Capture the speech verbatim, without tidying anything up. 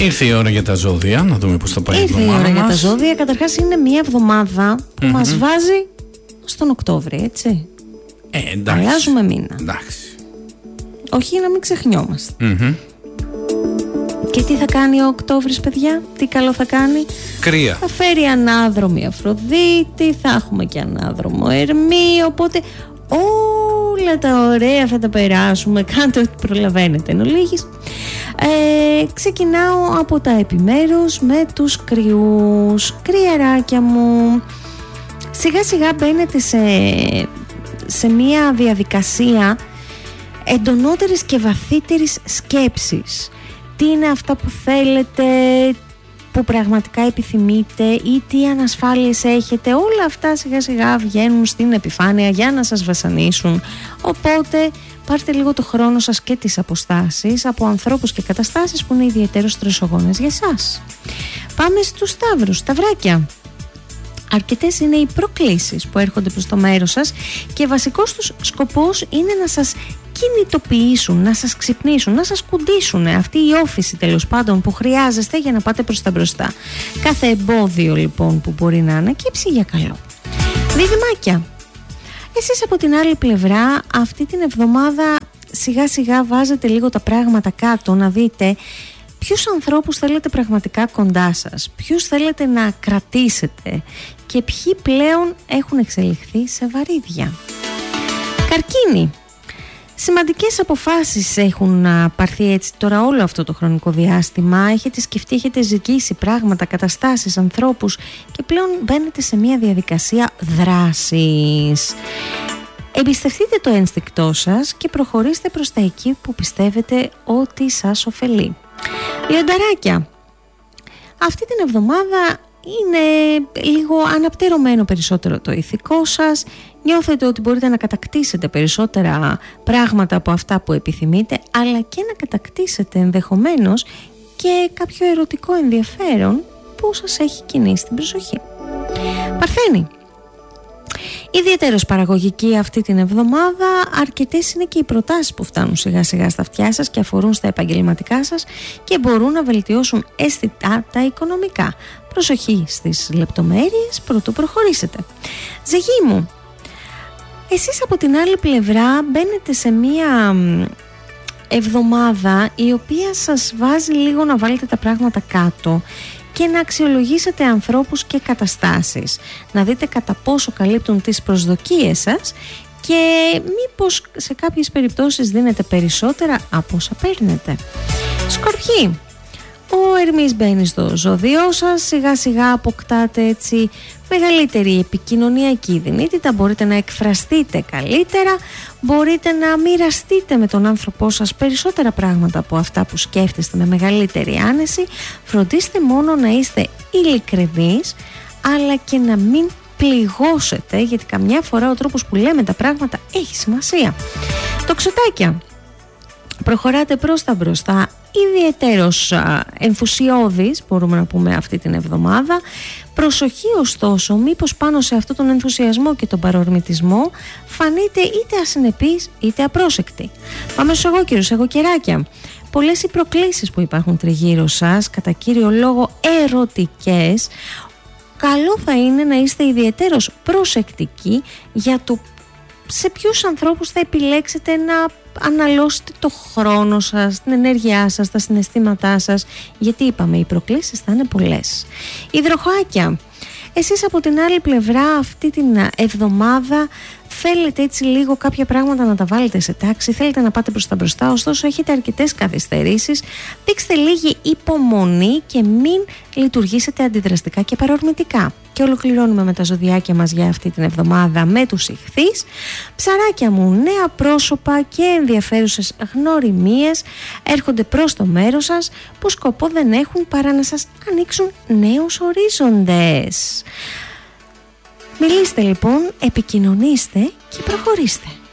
Ήρθε η ώρα για τα ζώδια, να δούμε πώς θα πάει η εβδομάδα μας. Ήρθε η ώρα για τα ζώδια. Καταρχάς είναι μια εβδομάδα που mm-hmm. μας βάζει στον Οκτώβρη, έτσι. Ε, εντάξει. Αλλάζουμε μήνα. Εντάξει. Όχι να μην ξεχνιόμαστε. Mm-hmm. Και τι θα κάνει ο Οκτώβρης, παιδιά? Τι καλό θα κάνει? Κρύα. Θα φέρει ανάδρομη Αφροδίτη, θα έχουμε και ανάδρομο Ερμή, οπότε όλα τα ωραία θα τα περάσουμε. Κάντε ό,τι προλαβαίνετε εν ολίγης. Ε, ξεκινάω από τα επιμέρους με τους κρυούς. Κρυαράκια μου, σιγά σιγά μπαίνετε σε, σε μια διαδικασία εντονότερης και βαθύτερης σκέψης. Τι είναι αυτά που θέλετε, που πραγματικά επιθυμείτε ή τι ανασφάλειες έχετε. Όλα αυτά σιγά σιγά βγαίνουν στην επιφάνεια για να σας βασανίσουν. Οπότε πάρτε λίγο το χρόνο σας και τις αποστάσεις από ανθρώπους και καταστάσεις που είναι ιδιαίτερως στρεσογόνες για εσάς. Πάμε στους Σταύρους, Σταυράκια. Αρκετές είναι οι προκλήσεις που έρχονται προς το μέρος σας και βασικός τους σκοπός είναι να σας κινητοποιήσουν, να σας ξυπνήσουν, να σας κουντήσουν. Αυτή η όφηση τέλος πάντων που χρειάζεστε για να πάτε προς τα μπροστά. Κάθε εμπόδιο λοιπόν που μπορεί να ανακύψει για καλό. Διδυμάκια, εσείς από την άλλη πλευρά αυτή την εβδομάδα σιγά σιγά βάζετε λίγο τα πράγματα κάτω, να δείτε ποιους ανθρώπους θέλετε πραγματικά κοντά σας, ποιους θέλετε να κρατήσετε και ποιοι πλέον έχουν εξελιχθεί σε βαρύδια. Καρκίνη, σημαντικές αποφάσεις έχουν πάρθει έτσι τώρα όλο αυτό το χρονικό διάστημα. Έχετε σκεφτεί, έχετε ζυγίσει πράγματα, καταστάσεις, ανθρώπους και πλέον μπαίνετε σε μια διαδικασία δράσης. Εμπιστευτείτε το ένστικτό σας και προχωρήστε προς τα εκεί που πιστεύετε ότι σας ωφελεί. Λιονταράκια, αυτή την εβδομάδα είναι λίγο αναπτερωμένο περισσότερο το ηθικό σας. Νιώθετε ότι μπορείτε να κατακτήσετε περισσότερα πράγματα από αυτά που επιθυμείτε, αλλά και να κατακτήσετε ενδεχομένως και κάποιο ερωτικό ενδιαφέρον που σας έχει κινήσει την προσοχή. Παρθένη, ιδιαίτερος παραγωγική αυτή την εβδομάδα. Αρκετές είναι και οι προτάσεις που φτάνουν σιγά σιγά στα αυτιά σας και αφορούν στα επαγγελματικά σας και μπορούν να βελτιώσουν αισθητά τα οικονομικά. Προσοχή στις λεπτομέρειες προτού προχωρήσετε. Ζυγή μου, εσείς από την άλλη πλευρά μπαίνετε σε μία εβδομάδα η οποία σας βάζει λίγο να βάλετε τα πράγματα κάτω και να αξιολογήσετε ανθρώπους και καταστάσεις, να δείτε κατά πόσο καλύπτουν τις προσδοκίες σας και μήπως σε κάποιες περιπτώσεις δίνετε περισσότερα από όσα παίρνετε. Σκορπιοί, ο Ερμής μπαίνει στο ζώδιό σας, σιγά σιγά αποκτάτε έτσι μεγαλύτερη επικοινωνιακή δυνήτητα, μπορείτε να εκφραστείτε καλύτερα, μπορείτε να μοιραστείτε με τον άνθρωπό σας περισσότερα πράγματα από αυτά που σκέφτεστε με μεγαλύτερη άνεση. Φροντίστε μόνο να είστε ειλικρινείς, αλλά και να μην πληγώσετε, γιατί καμιά φορά ο τρόπος που λέμε τα πράγματα έχει σημασία. Τοξοτάκια, προχωράτε προς τα μπροστά, ιδιαιτέρως ενθουσιώδης μπορούμε να πούμε αυτή την εβδομάδα. Προσοχή ωστόσο, μήπως πάνω σε αυτόν τον ενθουσιασμό και τον παρορμητισμό φανείτε είτε ασυνεπείς είτε απρόσεκτοι. Πάμε στους εγώκερους, εγωκεράκια. Πολλές οι προκλήσεις που υπάρχουν τριγύρω σας, κατά κύριο λόγο ερωτικές. Καλό θα είναι να είστε ιδιαιτέρως προσεκτικοί για το σε ποιους ανθρώπους θα επιλέξετε να αναλώσετε το χρόνο σας, την ενέργειά σας, τα συναισθήματά σας, γιατί είπαμε οι προκλήσεις θα είναι πολλές. Υδροχοάκια, εσείς από την άλλη πλευρά αυτή την εβδομάδα θέλετε έτσι λίγο κάποια πράγματα να τα βάλετε σε τάξη, θέλετε να πάτε προς τα μπροστά, ωστόσο έχετε αρκετές καθυστερήσεις. Δείξτε λίγη υπομονή και μην λειτουργήσετε αντιδραστικά και παρορμητικά. Και ολοκληρώνουμε με τα ζωδιάκια μας για αυτή την εβδομάδα με τους Ιχθύς. Ψαράκια μου, νέα πρόσωπα και ενδιαφέρουσες γνωριμίες έρχονται προς το μέρος σας που σκοπό δεν έχουν παρά να σας ανοίξουν νέους ορίζοντες. Μιλήστε λοιπόν, επικοινωνήστε και προχωρήστε.